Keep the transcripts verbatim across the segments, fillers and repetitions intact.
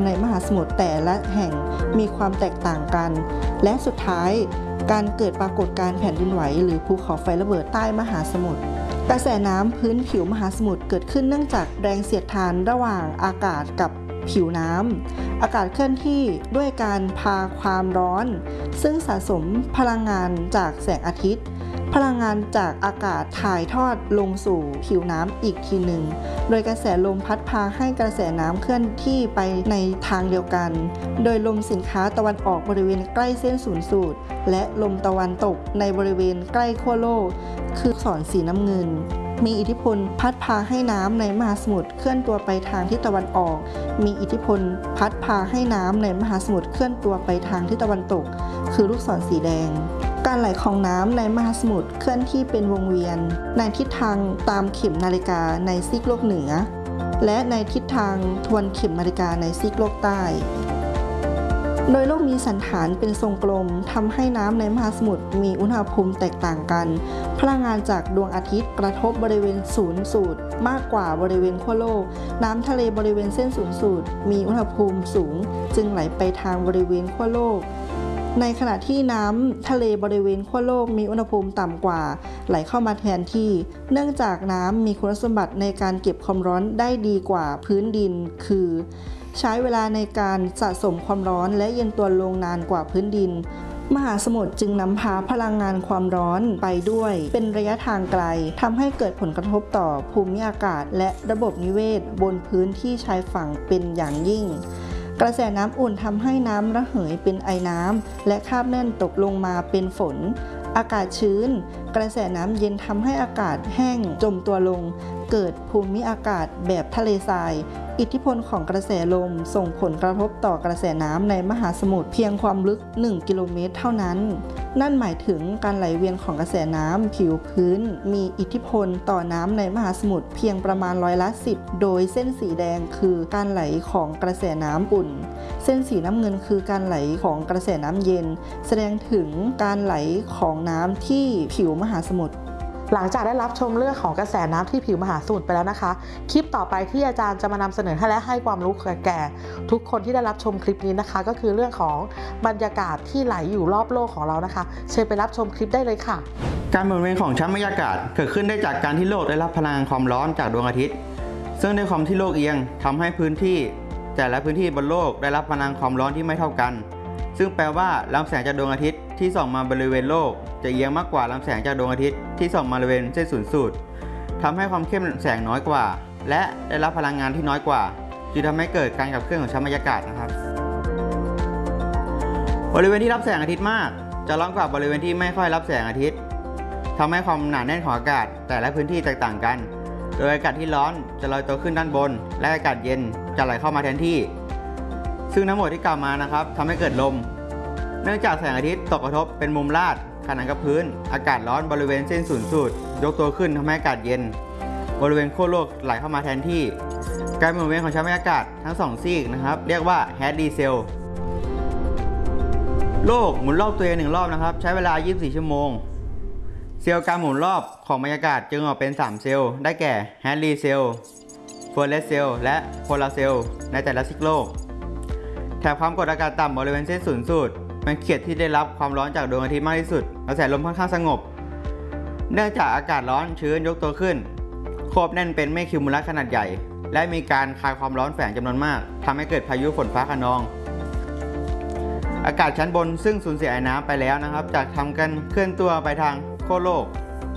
ำในมหาสมุทรแต่ละแห่งมีความแตกต่างกันและสุดท้ายการเกิดปรากฏการณ์แผ่นดินไหวหรือภูเขาไฟระเบิดใต้มหาสมุทรกระแสน้ำพื้นผิวมหาสมุทรเกิดขึ้นเนื่องจากแรงเสียดทานระหว่างอากาศกับผิวน้ำอากาศเคลื่อนที่ด้วยการพาความร้อนซึ่งสะสมพลังงานจากแสงอาทิตย์พลังงานจากอากาศถ่ายทอดลงสู่ผิวน้ำอีกทีหนึ่งโดยกระแสลมพัดพาให้กระแสน้ำเคลื่อนที่ไปในทางเดียวกันโดยลมสินค้าตะวันออกบริเวณใกล้เส้นศูนย์สูตรและลมตะวันตกในบริเวณใกล้ขั้วโลกคือลูกศรสีน้ำเงินมีอิทธิพลพัดพาให้น้ำในมหาสมุทรเคลื่อนตัวไปทางทิศตะวันออกมีอิทธิพลพัดพาให้น้ำในมหาสมุทรเคลื่อนตัวไปทางทิศตะวันตกคือลูกศรสีแดงการไหลของน้ำในมหาสมุทรเคลื่อนที่เป็นวงเวียนในทิศทางตามเข็มนาฬิกาในซีกโลกเหนือและในทิศทางทวนเข็มนาฬิกาในซีกโลกใต้โดยโลกมีสันฐานเป็นทรงกลมทำให้น้ำในมหาสมุทรมีอุณหภูมิแตกต่างกันพลังงานจากดวงอาทิตย์กระทบบริเวณศูนย์สูตรมากกว่าบริเวณขั้วโลกน้ำทะเลบริเวณเส้นศูนย์สูตรมีอุณหภูมิสูงจึงไหลไปทางบริเวณขั้วโลกในขณะที่น้ำทะเลบริเวณขั้วโลกมีอุณหภูมิต่ำกว่าไหลเข้ามาแทนที่เนื่องจากน้ำมีคุณสมบัติในการเก็บความร้อนได้ดีกว่าพื้นดินคือใช้เวลาในการสะสมความร้อนและเย็นตัวลงนานกว่าพื้นดินมหาสมุทรจึงนำพาพลังงานความร้อนไปด้วยเป็นระยะทางไกลทำให้เกิดผลกระทบต่อภูมิอากาศและระบบนิเวศบนพื้นที่ชายฝั่งเป็นอย่างยิ่งกระแสน้ำอุ่นทำให้น้ำระเหยเป็นไอน้ำและคราบแน่นตกลงมาเป็นฝนอากาศชื้นกระแสน้ำเย็นทำให้อากาศแห้งจมตัวลงเกิดภูมิอากาศแบบทะเลทรายอิทธิพลของกระแสลมส่งผลกระทบต่อกระแสน้ำในมหาสมุทรเพียงความลึกหนึ่งกิโลเมตรเท่านั้นนั่นหมายถึงการไหลเวียนของกระแสน้ำผิวพื้นมีอิทธิพลต่อน้ำในมหาสมุทรเพียงประมาณร้อยละสิบโดยเส้นสีแดงคือการไหลของกระแสน้ำอุ่นเส้นสีน้ำเงินคือการไหลของกระแสน้ำเย็นแสดงถึงการไหลของน้ำที่ผิวมหาสมุทรหลังจากได้รับชมเรื่องของกระแสน้ำที่ผิวมหาสมุทรไปแล้วนะคะคลิปต่อไปที่อาจารย์จะมานำเสนอให้และให้ความรู้แก่ทุกคนที่ได้รับชมคลิปนี้นะคะก็คือเรื่องของบรรยากาศที่ไหลอยู่รอบโลกของเรานะคะเชิญไปรับชมคลิปได้เลยค่ะการหมุนเวียนของชั้นบรรยากาศเกิดขึ้นได้จากการที่โลกได้รับพลังความร้อนจากดวงอาทิตย์ซึ่งด้วยความที่โลกเอียงทำให้พื้นที่แต่ละพื้นที่บนโลกได้รับพลังความร้อนที่ไม่เท่ากันซึ่งแปลว่าลำแสงจากดวงอาทิตย์ที่ส่องมาบริเวณโลกจะเอียงมากกว่าลำแสงจากดวงอาทิตย์ที่ส่องมาบริเวณเส้นศูนย์สูตรทำให้ความเข้มแสงน้อยกว่าและได้รับพลังงานที่น้อยกว่าจึงทำให้เกิดการขับเคลื่อนของชั้นบรรยากาศนะครับบริเวณที่รับแสงอาทิตย์มากจะร้อนกว่าบริเวณที่ไม่ค่อยรับแสงอาทิตย์ทำให้ความหนาแน่นของอากาศแต่ละพื้นที่แตกต่างกันโดยอากาศที่ร้อนจะลอยตัวขึ้นด้านบนและอากาศเย็นจะไหลเข้ามาแทนที่ซึ่งทั้งหมดที่กล่าวมานะครับทำให้เกิดลมเนื่องจากแสงอาทิตย์ตกกระทบเป็นมุมลาดขนานกับพื้นอากาศร้อนบริเวณเส้นศูนย์สูตรยกตัวขึ้นทำให้อากาศเย็นบริเวณขั้วโลกไหลเข้ามาแทนที่การหมุนเวียนของชั้นบรรยากาศทั้งสองซีกนะครับเรียกว่าแฮดดีเซลโลกหมุนรอบตัวเองหนึ่งรอบนะครับใช้เวลายี่สิบสี่ชั่วโมงเซลล์การหมุนรอบของบรรยากาศจึงออกเป็นสามเซลล์ได้แก่แฮดดีเซลเฟอร์เรสเซลและโพลาร์เซลในแต่ละซีกโลกแถบความกดอากาศต่ำบริเวณเส้นศูนย์สูตรเป็นเขตที่ได้รับความร้อนจากดวงอาทิตย์มากที่สุดกระแสลมค่อนข้างสงบเนื่องจากอากาศร้อนชื้นยกตัวขึ้นโคบแน่นเป็นเมฆคิวมูลัสขนาดใหญ่และมีการคายความร้อนแฝงจำนวนมากทำให้เกิดพายุฝนฟ้าคะนองอากาศชั้นบนซึ่งสูญเสียไอน้ำไปแล้วนะครับจากทำการเคลื่อนตัวไปทางขั้วโลก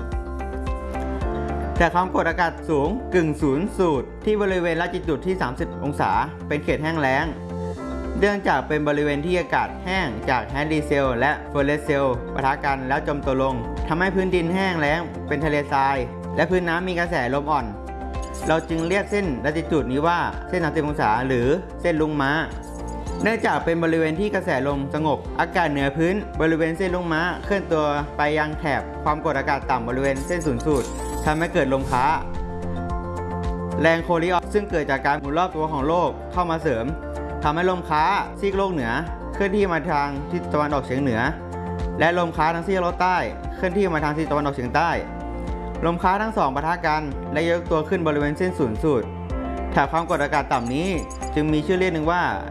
แต่ความกดอากาศสูงกึ่งศูนย์สูตรที่บริเวณละจิตุดที่สามสิบองศาเป็นเขตแห้งแล้งเนื่องจากเป็นบริเวณที่อากาศแห้งจากแฮดดีเซลและเฟอร์เรสเซลปะทะกันแล้วจมตัวลงทำให้พื้นดินแห้งแล้งเป็นทะเลทรายและพื้นน้ำมีกระแสลมอ่อนเราจึงเรียกเส้นละจิตุดนี้ว่าเส้นสามสิบองศาหรือเส้นลุงม้าเนื่องจากเป็นบริเวณที่กระแสลมสงบอากาศเหนือพื้นบริเวณเส้นลุงม้าเคลื่อนตัวไปยังแถบความกดอากาศต่ำบริเวณเส้นศูนย์สูตรทำให้เกิดลมค้าแรงโคลิออนซึ่งเกิดจากการหมุนรอบตัวของโลกเข้ามาเสริมทำให้ลมค้าซีกโลกเหนือเคลื่อนที่มาทางทิศตะวันออกเฉียงเหนือและลมค้าทางซีกโลกใต้เคลื่อนที่มาทางทิศตะวันออกเฉียงใต้ลมค้าทั้งสองปะทะกันและยกตัวขึ้นบริเวณเส้นศูนย์สูตรแถบความกดอากาศต่ำนี้จึงมีชื่อเรียกหนึ่งว่า